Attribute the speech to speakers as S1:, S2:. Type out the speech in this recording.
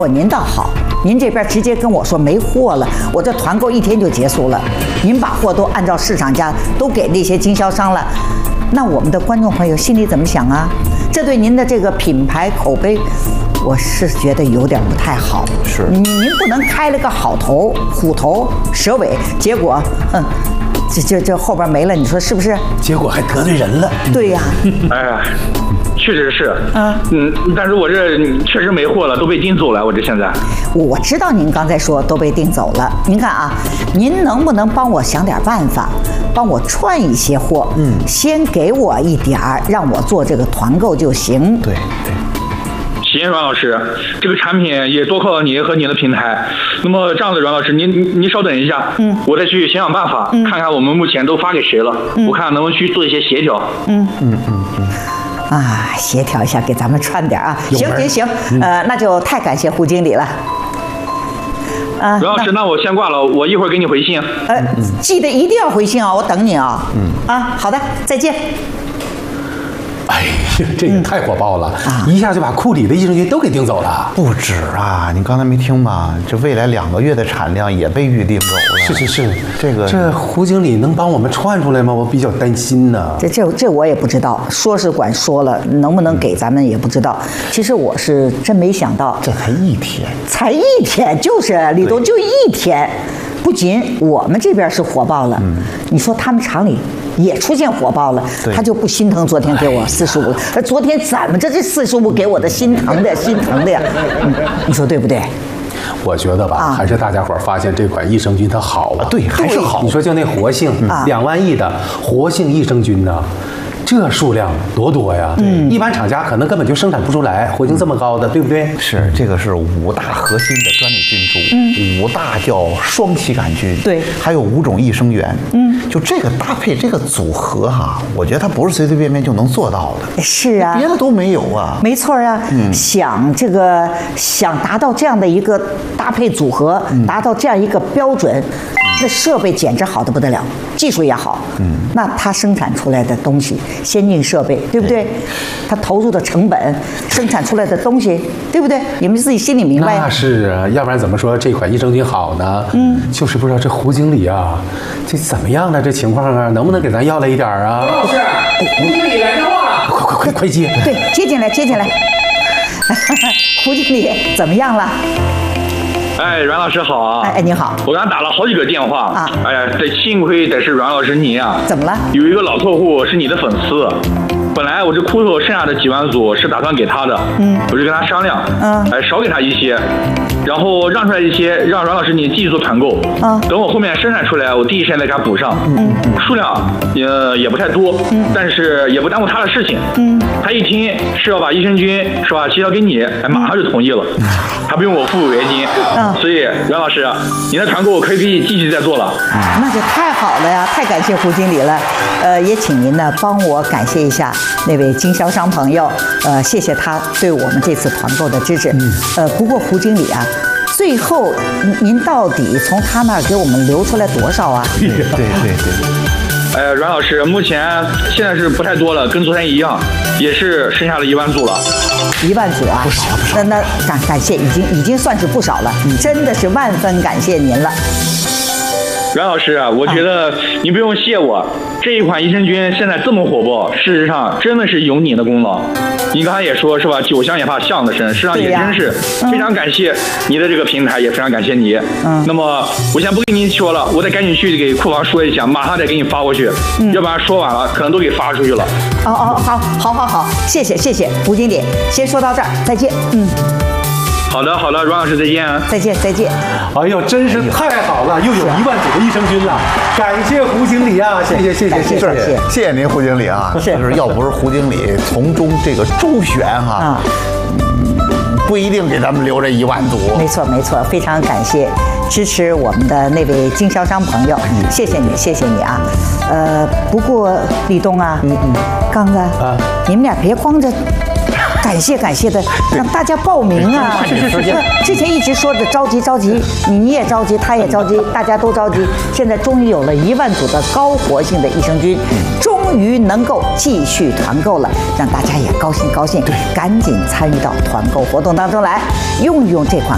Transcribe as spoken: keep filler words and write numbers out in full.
S1: 您倒好，您这边直接跟我说没货了，我这团购一天就结束了。您把货都按照市场价都给那些经销商了，那我们的观众朋友心里怎么想啊？这对您的这个品牌口碑，我是觉得有点不太好。
S2: 是，
S1: 您您不能开了个好头，虎头蛇尾，结果，哼，这这这后边没了，你说是不是？
S2: 结果还得罪人了。
S1: 对呀。
S3: 哎呀。确实是，
S1: 嗯
S3: 嗯，但是我这确实没货了，都被订走了。我这现在，
S1: 我知道您刚才说都被订走了。您看啊，您能不能帮我想点办法，帮我串一些货？嗯，先给我一点儿，让我做这个团购就行。
S2: 对对。
S3: 行，阮老师，这个产品也多靠你和你的平台。那么这样子，阮老师，您您您稍等一下，嗯，我再去想想办法，嗯、看看我们目前都发给谁了，嗯、我看看能不能去做一些协调。
S1: 嗯嗯嗯嗯。啊，协调一下，给咱们串点啊！行行行，嗯、呃，那就太感谢胡经理了。
S3: 啊，阮老师，那我先挂了，我一会儿给你回信。
S1: 呃，嗯、记得一定要回信啊，我等你啊。嗯。啊，好的，再见。
S2: 哎呀，这也太火爆了，嗯啊、一下就把库里的益生菌都给订走了。
S4: 不止啊，你刚才没听吗？这未来两个月的产量也被预定走了。
S2: 是是是，
S4: 这个
S2: 这胡经理能帮我们串出来吗？我比较担心呢。
S1: 这这这我也不知道，说是管说了，能不能给咱们也不知道。其实我是真没想到，
S4: 这才一天，
S1: 才一天，就是李东就一天。不仅我们这边是火爆了，嗯、你说他们厂里也出现火爆了，他就不心疼昨天给我四十五，而昨天怎么这这四十五给我的心疼的心疼的呀？嗯、你说对不对？
S2: 我觉得吧，啊、还是大家伙发现这款益生菌它好啊，
S4: 对，还是好。
S2: 你说就那活性，嗯、两万亿的活性益生菌呢？这数量多多呀！嗯，一般厂家可能根本就生产不出来活性这么高的，对不对？
S4: 是，这个是五大核心的专利菌株，嗯，五大叫双歧杆菌，
S1: 对，
S4: 还有五种益生元，嗯，就这个搭配这个组合哈，我觉得它不是随随便便就能做到的。
S1: 是啊，
S4: 别的都没有啊。
S1: 没错啊，嗯，想这个想达到这样的一个搭配组合，嗯、达到这样一个标准。那设备简直好得不得了，技术也好，嗯，那它生产出来的东西，先进设备，对不对？它投入的成本，生产出来的东西，对不对？你们自己心里明白呀。
S2: 那是啊，要不然怎么说这款益生菌好呢？嗯，就是不知道这胡经理啊，这怎么样呢？这情况啊，能不能给咱要来一点啊？
S3: 胡老师，胡经理来电话了，
S2: 快快快快接！
S1: 对，接进来，接进来。胡经理怎么样了？
S3: 哎，阮老师好啊！
S1: 哎哎，你好！
S3: 我刚打了好几个电话啊！哎呀，这幸亏得是阮老师你啊！
S1: 怎么了？
S3: 有一个老客户是你的粉丝，本来我这库头剩下的几万组是打算给他的，嗯，我就跟他商量，嗯，哎，少给他一些，然后让出来一些，让阮老师你继续做团购，嗯，等我后面生产出来，我第一时间再给他补上，嗯，数量也也不太多，嗯，但是也不耽误他的事情，嗯，他一听是要把益生菌是吧，协调给你，哎，马上就同意了，还不用我付违约金，嗯。所以阮老师，你的团购可以可以继续再做了。
S1: 那就太好了呀，太感谢胡经理了。呃，也请您呢帮我感谢一下那位经销商朋友，呃，谢谢他对我们这次团购的支持。嗯、呃，不过胡经理啊，最后您到底从他那儿给我们留出来多少啊？
S4: 对对对对。
S3: 呃，阮老师，目前现在是不太多了，跟昨天一样，也是剩下了一万组了。
S1: 一万组啊，
S4: 不少不少。
S1: 那那感感谢，已经已经算是不少了，嗯、真的是万分感谢您了。
S3: 阮老师啊，我觉得你不用谢我，这一款益生菌现在这么火爆，事实上真的是有你的功劳。你刚才也说是吧，酒香也怕巷子深，实际上也真是非常感谢你的这个平台，也非常感谢你。嗯，那么我先不跟您说了，我得赶紧去给库房说一下，马上再给你发过去，嗯、要不然说晚了可能都给发出去了。
S1: 哦哦，好，好，好，好，谢谢，谢谢，胡经理，先说到这儿，再见。嗯。
S3: 好的，好的，阮老师再见啊！
S1: 再见，再见。
S2: 哎呦，真是太好了，又有一万组的益生菌了，感谢胡经理啊！谢谢，谢谢，谢
S4: 谢，谢谢您，胡经理啊！是，就是要不是胡经理从中这个周旋哈，啊，不一定给咱们留这一万组。
S1: 没错，没错，非常感谢支持我们的那位经销商朋友，嗯、谢谢你，谢谢你啊！呃，不过立冬啊，嗯嗯，刚子啊，你们俩别光着。感谢感谢的，让大家报名啊！是是是，之前一直说着着急着急，你你也着急，他也着急，大家都着急。现在终于有了一万组的高活性的益生菌，终于能够继续团购了，让大家也高兴高兴，对，赶紧参与到团购活动当中来，用一用这款